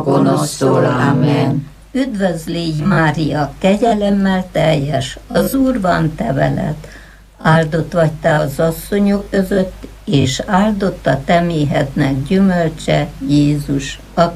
gonosztól. Amen. Üdvözl légy, Mária, kegyelemmel teljes, az Úr van te veled. Áldott vagy te az asszonyok között, és áldott a te méhednek gyümölcse, Jézus,